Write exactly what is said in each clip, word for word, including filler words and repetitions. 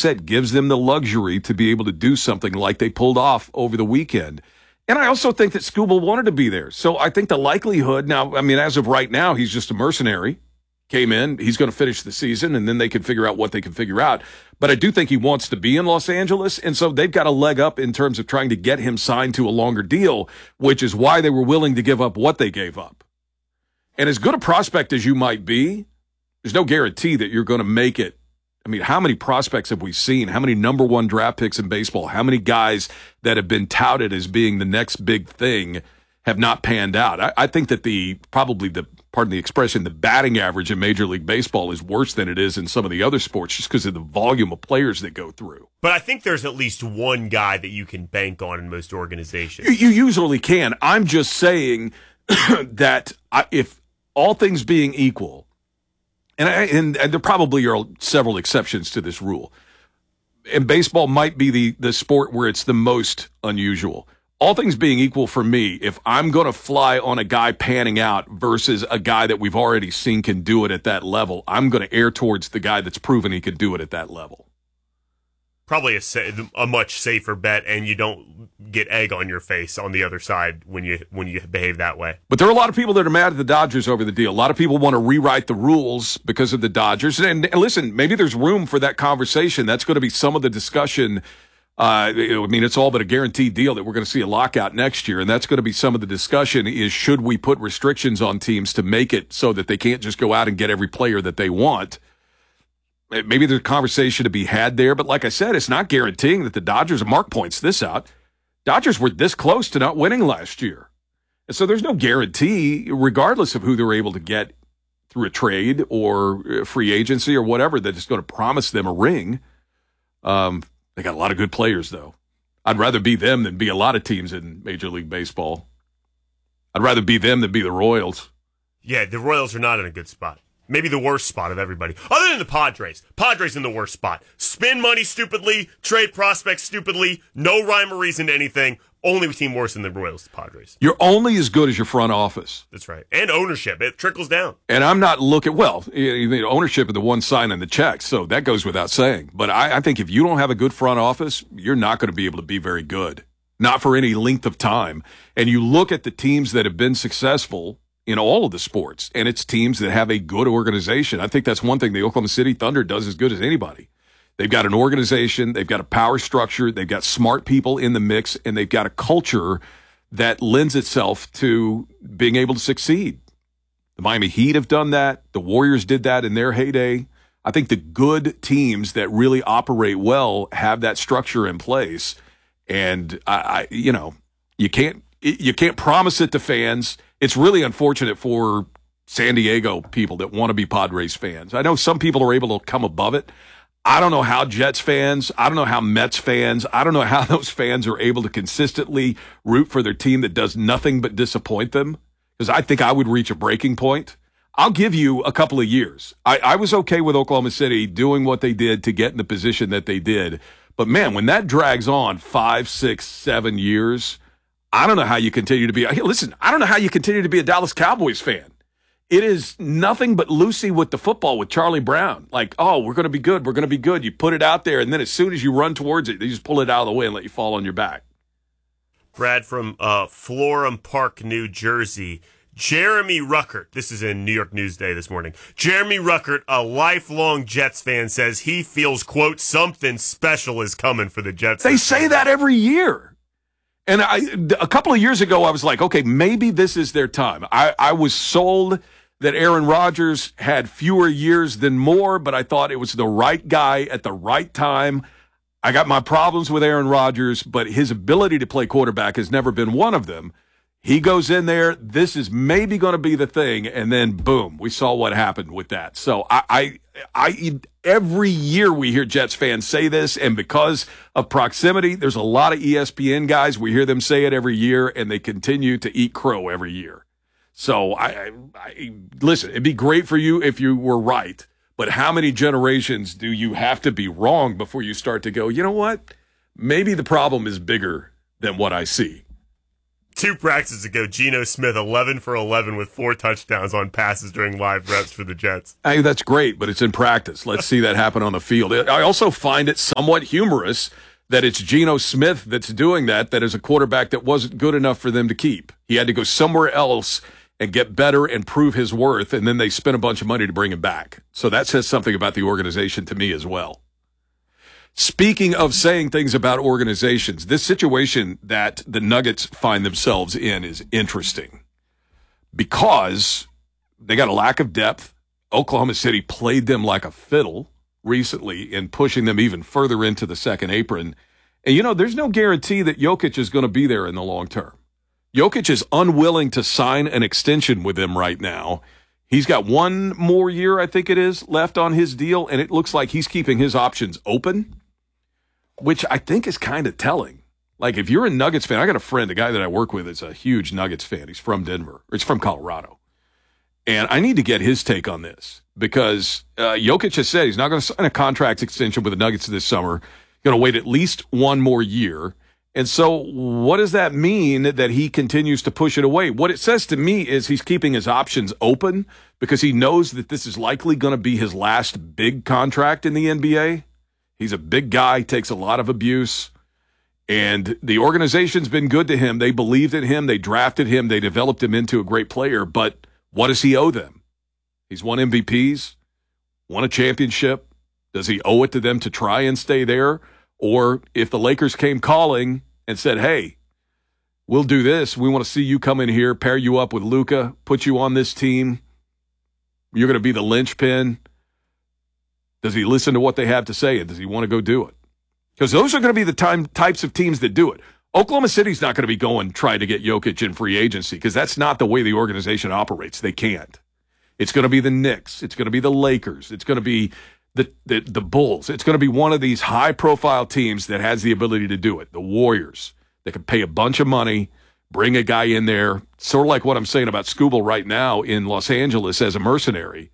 said, gives them the luxury to be able to do something like they pulled off over the weekend. And I also think that Skubal wanted to be there. So I think the likelihood now, I mean, as of right now, he's just a mercenary. Came in, he's going to finish the season, and then they can figure out what they can figure out. But I do think he wants to be in Los Angeles, and so they've got a leg up in terms of trying to get him signed to a longer deal, which is why they were willing to give up what they gave up. And as good a prospect as you might be, there's no guarantee that you're going to make it. I mean, how many prospects have we seen? How many number one draft picks in baseball? How many guys that have been touted as being the next big thing have not panned out? I, I think that the probably the pardon the expression, the batting average in Major League Baseball is worse than it is in some of the other sports just because of the volume of players that go through. But I think there's at least one guy that you can bank on in most organizations. You, you usually can. I'm just saying that I, if all things being equal, and, I, and, and there probably are several exceptions to this rule, and baseball might be the, the sport where it's the most unusual. All things being equal for me, if I'm going to fly on a guy panning out versus a guy that we've already seen can do it at that level, I'm going to err towards the guy that's proven he can do it at that level. Probably a, sa- a much safer bet, and you don't get egg on your face on the other side when you when you behave that way. But there are a lot of people that are mad at the Dodgers over the deal. A lot of people want to rewrite the rules because of the Dodgers. And, and listen, maybe there's room for that conversation. That's going to be some of the discussion. Uh, I mean, it's all but a guaranteed deal that we're going to see a lockout next year, and that's going to be some of the discussion is should we put restrictions on teams to make it so that they can't just go out and get every player that they want. Maybe there's a conversation to be had there, but like I said, it's not guaranteeing that the Dodgers, and Mark points this out, Dodgers were this close to not winning last year. And so there's no guarantee, regardless of who they're able to get through a trade or free agency or whatever, that is going to promise them a ring. Um, They got a lot of good players, though. I'd rather be them than be a lot of teams in Major League Baseball. I'd rather be them than be the Royals. Yeah, the Royals are not in a good spot. Maybe the worst spot of everybody. Other than the Padres. Padres in the worst spot. Spend money stupidly, trade prospects stupidly, no rhyme or reason to anything. Only team worse than the Royals, the Padres. You're only as good as your front office. That's right. And ownership. It trickles down. And I'm not looking, well, you know, ownership is the one signing the checks, so that goes without saying. But I, I think if you don't have a good front office, you're not going to be able to be very good. Not for any length of time. And you look at the teams that have been successful in all of the sports, and it's teams that have a good organization. I think that's one thing the Oklahoma City Thunder does as good as anybody. They've got an organization, they've got a power structure, they've got smart people in the mix, and they've got a culture that lends itself to being able to succeed. The Miami Heat have done that. The Warriors did that in their heyday. I think the good teams that really operate well have that structure in place. And I, I you know, you can't you can't promise it to fans. It's really unfortunate for San Diego people that want to be Padres fans. I know some people are able to come above it. I don't know how Jets fans, I don't know how Mets fans, I don't know how those fans are able to consistently root for their team that does nothing but disappoint them, because I think I would reach a breaking point. I'll give you a couple of years. I, I was okay with Oklahoma City doing what they did to get in the position that they did. But, man, when that drags on five, six, seven years, I don't know how you continue to be – listen, I don't know how you continue to be a Dallas Cowboys fan. It is nothing but Lucy with the football with Charlie Brown. Like, oh, we're going to be good. We're going to be good. You put it out there, and then as soon as you run towards it, they just pull it out of the way and let you fall on your back. Brad from uh, Florham Park, New Jersey. Jeremy Ruckert, this is in New York Newsday this morning. Jeremy Ruckert, a lifelong Jets fan, says he feels, quote, something special is coming for the Jets. They say that every year. And I, a couple of years ago, I was like, okay, maybe this is their time. I, I was sold that Aaron Rodgers had fewer years than more, but I thought it was the right guy at the right time. I got my problems with Aaron Rodgers, but his ability to play quarterback has never been one of them. He goes in there, this is maybe going to be the thing, and then boom, we saw what happened with that. So I, I, I, every year we hear Jets fans say this, and because of proximity, there's a lot of E S P N guys, we hear them say it every year, and they continue to eat crow every year. So I, I, I listen, it'd be great for you if you were right, but how many generations do you have to be wrong before you start to go, you know what? Maybe the problem is bigger than what I see. Two practices ago, Geno Smith, eleven for eleven with four touchdowns on passes during live reps for the Jets. Hey, that's great, but it's in practice. Let's see that happen on the field. I also find it somewhat humorous that it's Geno Smith that's doing that, that is a quarterback that wasn't good enough for them to keep. He had to go somewhere else and get better and prove his worth, and then they spent a bunch of money to bring him back. So that says something about the organization to me as well. Speaking of saying things about organizations, this situation that the Nuggets find themselves in is interesting because they got a lack of depth. Oklahoma City played them like a fiddle recently in pushing them even further into the second apron. And, you know, there's no guarantee that Jokic is going to be there in the long term. Jokic is unwilling to sign an extension with them right now. He's got one more year, I think it is, left on his deal, and it looks like he's keeping his options open, which I think is kind of telling. Like, if you're a Nuggets fan, I got a friend, a guy that I work with is a huge Nuggets fan. He's from Denver, or he's from Colorado. And I need to get his take on this because uh, Jokic has said he's not going to sign a contract extension with the Nuggets this summer. Going to wait at least one more year. And so what does that mean that he continues to push it away? What it says to me is he's keeping his options open because he knows that this is likely going to be his last big contract in the N B A. He's a big guy, takes a lot of abuse, and the organization's been good to him. They believed in him. They drafted him. They developed him into a great player, but what does he owe them? He's won M V Ps, won a championship. Does he owe it to them to try and stay there? Or if the Lakers came calling and said, hey, we'll do this. We want to see you come in here, pair you up with Luka, put you on this team. You're going to be the linchpin. Does he listen to what they have to say, and does he want to go do it? Because those are going to be the time, types of teams that do it. Oklahoma City's not going to be going trying to get Jokic in free agency because that's not the way the organization operates. They can't. It's going to be the Knicks. It's going to be the Lakers. It's going to be the, the, the Bulls. It's going to be one of these high-profile teams that has the ability to do it. The Warriors. They can pay a bunch of money, bring a guy in there, sort of like what I'm saying about Scooble right now in Los Angeles as a mercenary.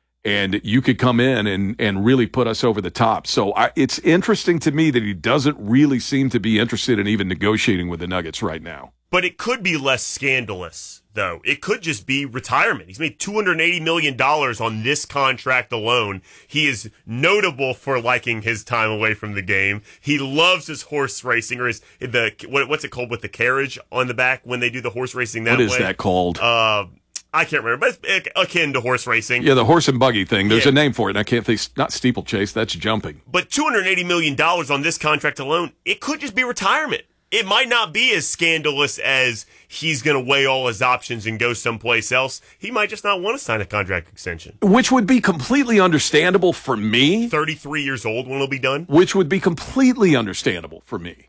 And you could come in and, and really put us over the top. So I, it's interesting to me that he doesn't really seem to be interested in even negotiating with the Nuggets right now. But it could be less scandalous, though. It could just be retirement. He's made two hundred eighty million dollars on this contract alone. He is notable for liking his time away from the game. He loves his horse racing, or his the what, what's it called with the carriage on the back when they do the horse racing that way? What is that called? Uh, I can't remember, but it's akin to horse racing. Yeah, the horse and buggy thing. There's yeah. a name for it, and I can't think. Not steeplechase. That's jumping. But two hundred eighty million dollars on this contract alone, it could just be retirement. It might not be as scandalous as he's going to weigh all his options and go someplace else. He might just not want to sign a contract extension. Which would be completely understandable for me. thirty-three years old when it'll be done. Which would be completely understandable for me.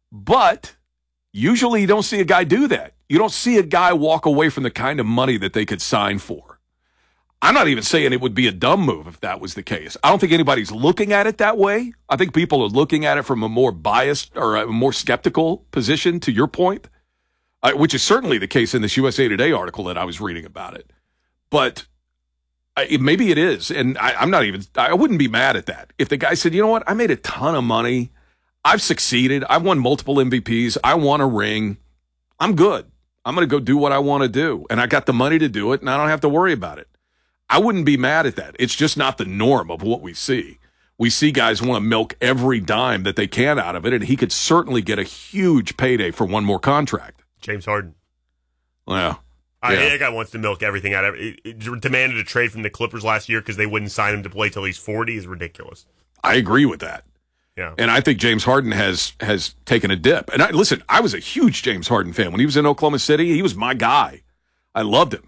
But usually you don't see a guy do that. You don't see a guy walk away from the kind of money that they could sign for. I'm not even saying it would be a dumb move if that was the case. I don't think anybody's looking at it that way. I think people are looking at it from a more biased or a more skeptical position, to your point, uh, which is certainly the case in this U S A Today article that I was reading about it. But I, it, maybe it is, and I, I'm not even, I wouldn't be mad at that. If the guy said, you know what, I made a ton of money. I've succeeded. I've won multiple M V Ps. I won a ring. I'm good. I'm going to go do what I want to do. And I got the money to do it, and I don't have to worry about it. I wouldn't be mad at that. It's just not the norm of what we see. We see guys want to milk every dime that they can out of it, and he could certainly get a huge payday for one more contract. James Harden. Well, I yeah. mean, that guy wants to milk everything out of it. It demanded a trade from the Clippers last year because they wouldn't sign him to play till he's forty is ridiculous. I agree with that. Yeah. And I think James Harden has has taken a dip. And I, listen, I was a huge James Harden fan. When he was in Oklahoma City, he was my guy. I loved him.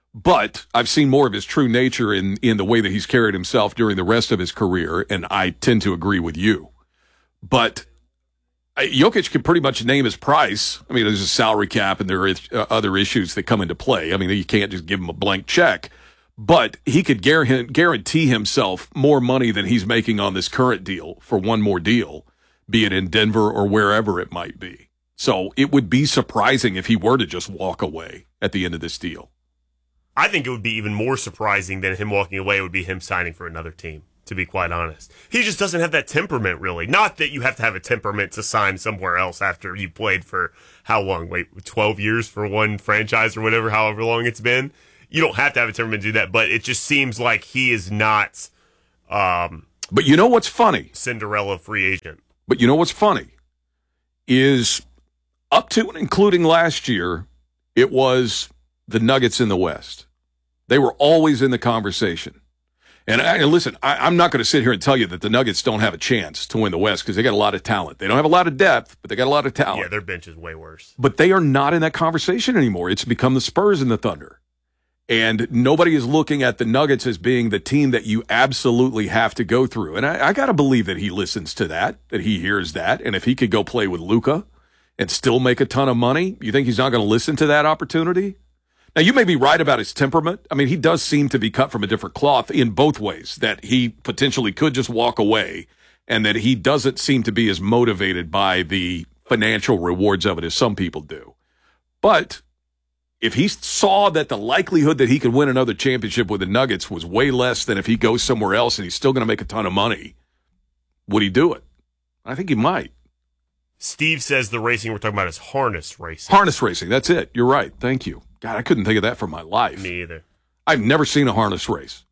But I've seen more of his true nature in, in the way that he's carried himself during the rest of his career, and I tend to agree with you. But uh, Jokic can pretty much name his price. I mean, there's a salary cap, and there are uh, other issues that come into play. I mean, you can't just give him a blank check. But he could guarantee himself more money than he's making on this current deal for one more deal, be it in Denver or wherever it might be. So it would be surprising if he were to just walk away at the end of this deal. I think it would be even more surprising than him walking away would be him signing for another team. to be quite honest. He just doesn't have that temperament, really. Not that you have to have a temperament to sign somewhere else after you played for how long? Wait, twelve years for one franchise or whatever, however long it's been. You don't have to have a temperament to do that, but it just seems like he is not um, But you know what's funny? Cinderella free agent. But you know what's funny is up to and including last year, it was the Nuggets in the West. They were always in the conversation. And, I, and listen, I, I'm not going to sit here and tell you that the Nuggets don't have a chance to win the West because they got a lot of talent. They don't have a lot of depth, but they got a lot of talent. Yeah, their bench is way worse. But they are not in that conversation anymore. It's become the Spurs and the Thunder. And nobody is looking at the Nuggets as being the team that you absolutely have to go through. And I, I got to believe that he listens to that, that he hears that. And if he could go play with Luka and still make a ton of money, you think he's not going to listen to that opportunity? Now, you may be right about his temperament. I mean, he does seem to be cut from a different cloth in both ways, that he potentially could just walk away and that he doesn't seem to be as motivated by the financial rewards of it as some people do. But if he saw that the likelihood that he could win another championship with the Nuggets was way less than if he goes somewhere else and he's still going to make a ton of money, would he do it? I think he might. Steve says the racing we're talking about is harness racing. Harness racing, that's it. You're right. Thank you. God, I couldn't think of that for my life. Me either. I've never seen a harness race.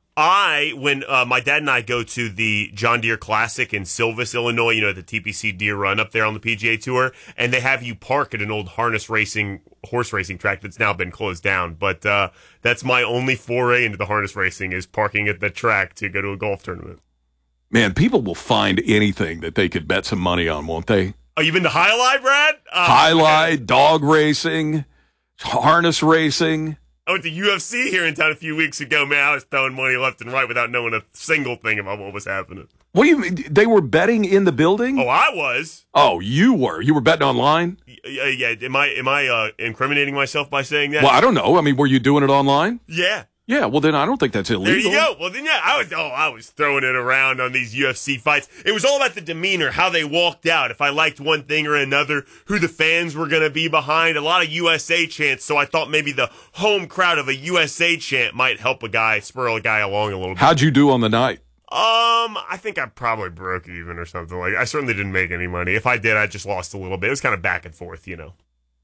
I, when uh, my dad and I go to the John Deere Classic in Silvis, Illinois, you know, the T P C Deere Run up there on the P G A Tour, and they have you park at an old harness racing, horse racing track that's now been closed down. But uh, that's my only foray into the harness racing is parking at the track to go to a golf tournament. Man, people will find anything that they could bet some money on, won't they? Oh, you been to Highlight, Brad? Uh, Highlight, dog racing, harness racing. I went to U F C here in town a few weeks ago, man. I was throwing money left and right without knowing a single thing about what was happening. What do you mean? They were betting in the building? Oh, I was. Oh, you were. You were betting online? Yeah, yeah. Am I am I uh, incriminating myself by saying that? Well, I don't know. I mean, were you doing it online? Yeah. Yeah, well, then I don't think that's illegal. There you go. Well, then, yeah, I was, oh, I was throwing it around on these U F C fights. It was all about the demeanor, how they walked out, if I liked one thing or another, who the fans were going to be behind, a lot of U S A chants, so I thought maybe the home crowd of a U S A chant might help a guy, spur a guy along a little bit. How'd you do on the night? Um, I think I probably broke even or something. Like, I certainly didn't make any money. If I did, I just lost a little bit. It was kind of back and forth, you know.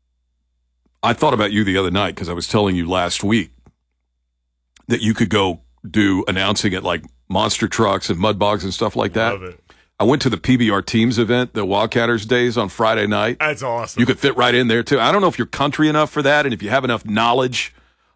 I thought about you the other night because I was telling you last week that you could go do announcing at like monster trucks and mud bogs and stuff like that. Love it. I went to the P B R Teams event, the Wildcatters Days on Friday night. That's awesome. You could fit right in there too. I don't know if you're country enough for that and if you have enough knowledge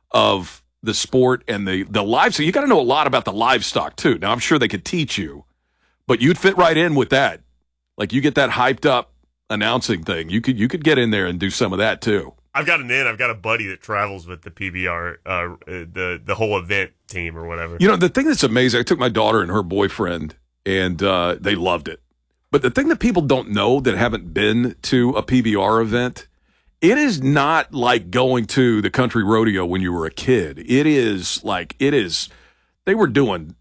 of the sport and the, the live. So you got to know a lot about the livestock too. Now I'm sure they could teach you, but you'd fit right in with that. Like you get that hyped up announcing thing. You could, you could get in there and do some of that too. I've got an in. I've got a buddy that travels with the P B R, uh, the the whole event team or whatever. You know, the thing that's amazing, I took my daughter and her boyfriend, and uh, they loved it. But the thing that people don't know that haven't been to a P B R event, it is not like going to the country rodeo when you were a kid. It is like, it is, they were doing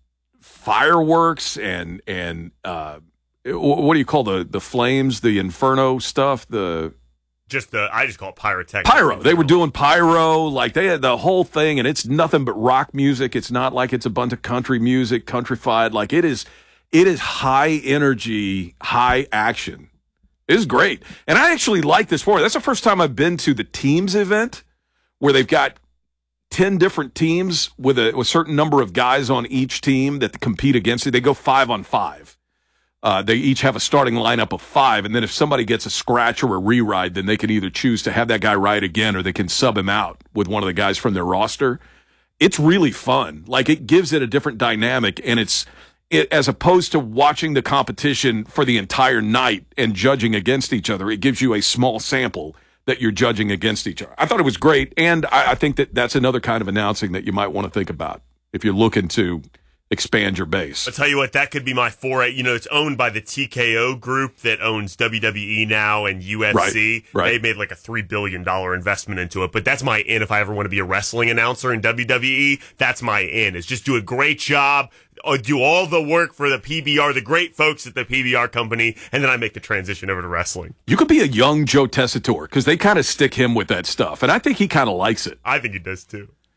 fireworks and, and uh, what do you call the, the flames, the inferno stuff, the... Just the, I just call it pyrotechnics. Pyro. They were doing pyro, like they had the whole thing, and it's nothing but rock music. It's not like it's a bunch of country music, countrified. Like it is, it is high energy, high action. It is great. And I actually like this sport. That's the first time I've been to the teams event where they've got ten different teams with a, with a certain number of guys on each team that compete against it. They go five on five. Uh, they each have a starting lineup of five, and then if somebody gets a scratch or a re-ride, then they can either choose to have that guy ride again or they can sub him out with one of the guys from their roster. It's really fun. Like, it gives it a different dynamic, and it's it, as opposed to watching the competition for the entire night and judging against each other, it gives you a small sample that you're judging against each other. I thought it was great, and I, I think that that's another kind of announcing that you might want to think about if you're looking to expand your base. I'll tell you what, that could be my foray. You know, it's owned by the T K O group that owns W W E now and U F C. Right, right. They made like a three billion dollars investment into it, but that's my in if I ever want to be a wrestling announcer in W W E. That's my in, is just do a great job, do all the work for the P B R, the great folks at the P B R company, and then I make the transition over to wrestling. You could be a young Joe Tessitore because they kind of stick him with that stuff, and I think he kind of likes it. I think he does too.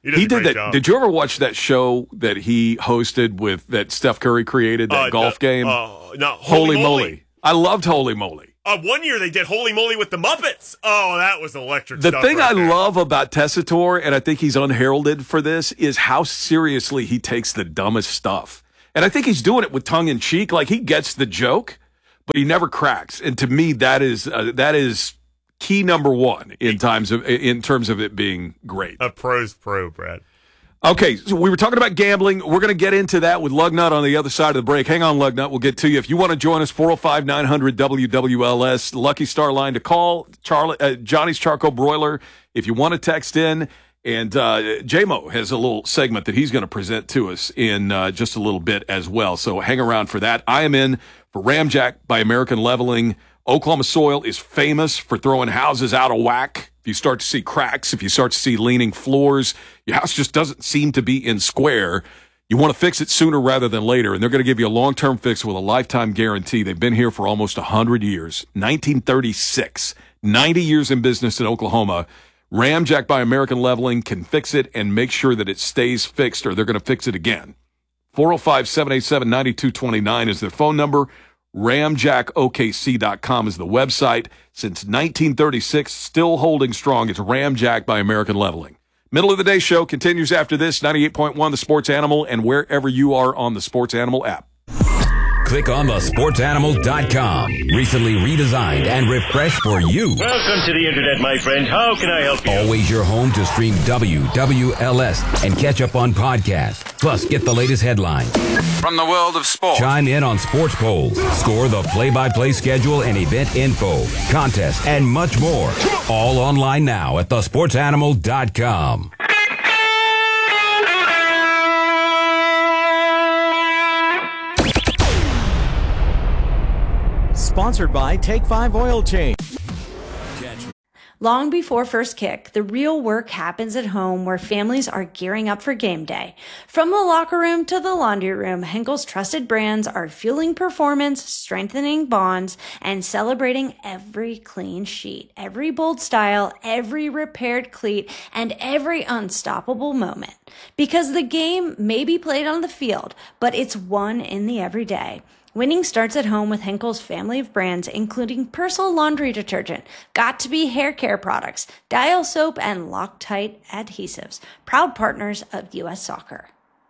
He, does he a did great that. job. Did you ever watch that show that he hosted with that Steph Curry created, that uh, golf uh, game? Uh, no, Holy, Holy moly. Moly. I loved Holy Moly. Uh, one year they did Holy Moly with the Muppets. Oh, that was electric The stuff thing right I there. love about Tessitore, and I think he's unheralded for this, is how seriously he takes the dumbest stuff. And I think he's doing it with tongue in cheek. Like, he gets the joke, but he never cracks. And to me, that is uh, that is key number one in times of in terms of it being great. A pro's pro, Brad. Okay, so we were talking about gambling. We're going to get into that with Lugnut on the other side of the break. Hang on, Lugnut. We'll get to you. If you want to join us, four oh five, nine hundred, W W L S, Lucky Star line to call. Charlie, uh, Johnny's Charcoal Broiler, if you want to text in. And uh, J-Mo has a little segment that he's going to present to us in uh, just a little bit as well. So hang around for that. I am in for Ramjack by American Leveling. Oklahoma soil is famous for throwing houses out of whack. If you start to see cracks, if you start to see leaning floors, your house just doesn't seem to be in square. You want to fix it sooner rather than later, and they're going to give you a long-term fix with a lifetime guarantee. They've been here for almost one hundred years, nineteen thirty-six, ninety years in business in Oklahoma. Ramjack by American Leveling can fix it and make sure that it stays fixed, or they're going to fix it again. four oh five, seven eight seven, nine two two nine is their phone number. ramjack O K C dot com is the website. Since nineteen thirty-six, still holding strong. It's Ramjack by American Leveling. Middle of the Day show continues after this, ninety-eight point one The Sports Animal, and wherever you are on the Sports Animal app. Click on the sports animal dot com. Recently redesigned and refreshed for you. Welcome to the internet, my friend. How can I help you? Always your home to stream W W L S and catch up on podcasts. Plus, get the latest headlines. From the world of sport. Chime in on sports polls. Score the play-by-play schedule and event info, contests, and much more. All online now at the sports animal dot com. Sponsored by Take five Oil Change. Long before first kick, the real work happens at home where families are gearing up for game day. From the locker room to the laundry room, Henkel's trusted brands are fueling performance, strengthening bonds, and celebrating every clean sheet, every bold style, every repaired cleat, and every unstoppable moment. Because the game may be played on the field, but it's won in the everyday. Winning starts at home with Henkel's family of brands, including Persil laundry detergent, Got2b hair care products, Dial soap, and Loctite adhesives. Proud partners of U S Soccer.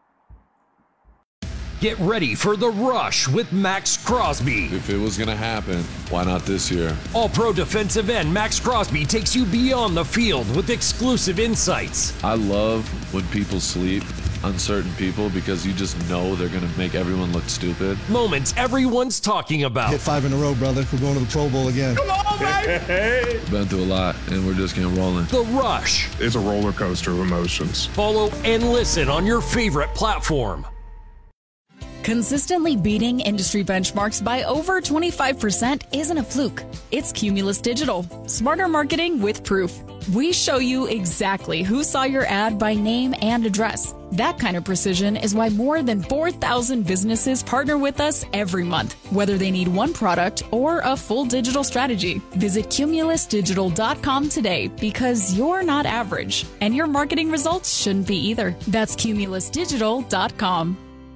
Get ready for The Rush with Max Crosby. If it was going to happen, why not this year? All-Pro defensive end Max Crosby takes you beyond the field with exclusive insights. I love when people sleep on certain people because you just know they're going to make everyone look stupid. Moments everyone's talking about. Hit five in a row, brother. We're going to the Pro Bowl again. Come on, baby! Been through a lot, and we're just getting rolling. The Rush. It's a roller coaster of emotions. Follow and listen on your favorite platform. Consistently beating industry benchmarks by over twenty-five percent isn't a fluke. It's Cumulus Digital. Smarter marketing with proof. We show you exactly who saw your ad by name and address. That kind of precision is why more than four thousand businesses partner with us every month, whether they need one product or a full digital strategy. Visit cumulus digital dot com today because you're not average, and your marketing results shouldn't be either. That's cumulus digital dot com.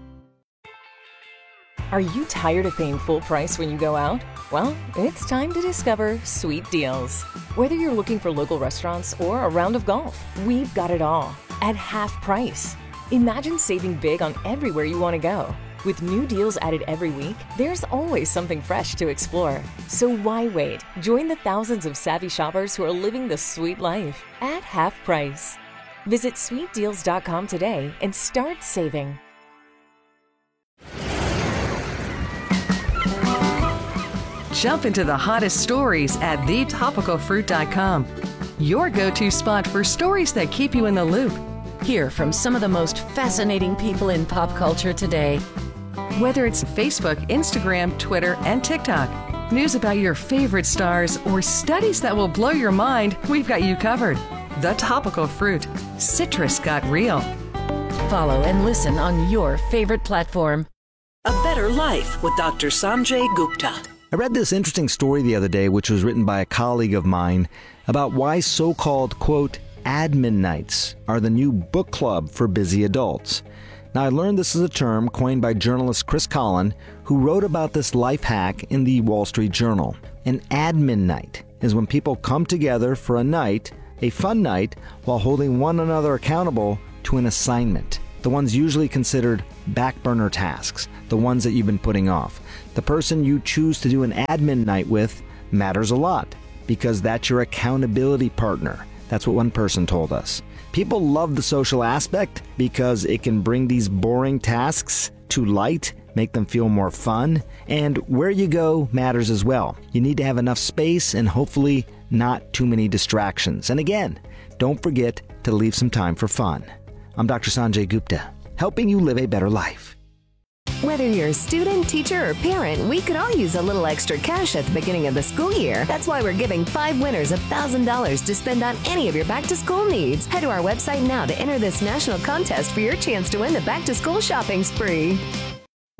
Are you tired of paying full price when you go out? Well, it's time to discover Sweet Deals. Whether you're looking for local restaurants or a round of golf, we've got it all at half price. Imagine saving big on everywhere you want to go. With new deals added every week, there's always something fresh to explore. So why wait? Join the thousands of savvy shoppers who are living the sweet life at half price. Visit sweet deals dot com today and start saving. Jump into the hottest stories at the topical fruit dot com. Your go-to spot for stories that keep you in the loop. Hear from some of the most fascinating people in pop culture today. Whether it's Facebook, Instagram, Twitter, and TikTok, news about your favorite stars, or studies that will blow your mind, we've got you covered. The Topical Fruit. Citrus got real. Follow and listen on your favorite platform. A Better Life with Doctor Sanjay Gupta. I read this interesting story the other day, which was written by a colleague of mine, about why so-called, quote, admin nights are the new book club for busy adults. Now, I learned this is a term coined by journalist Chris Collin, who wrote about this life hack in the Wall Street Journal. An admin night is when people come together for a night, a fun night, while holding one another accountable to an assignment. The ones usually considered back burner tasks, the ones that you've been putting off. The person you choose to do an admin night with matters a lot because that's your accountability partner. That's what one person told us. People love the social aspect because it can bring these boring tasks to light, make them feel more fun, and where you go matters as well. You need to have enough space and hopefully not too many distractions. And again, don't forget to leave some time for fun. I'm Doctor Sanjay Gupta, helping you live a better life. Whether you're a student, teacher, or parent, we could all use a little extra cash at the beginning of the school year. That's why we're giving five winners one thousand dollars to spend on any of your back-to-school needs. Head to our website now to enter this national contest for your chance to win the back-to-school shopping spree.